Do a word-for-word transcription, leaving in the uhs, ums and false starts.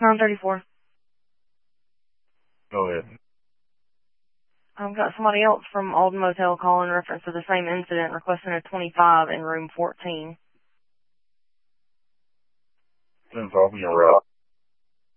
nine thirty-four. Go ahead. I've got somebody else from Alden Motel calling in reference to the same incident, requesting a twenty-five in room fourteen. ten five, you're right.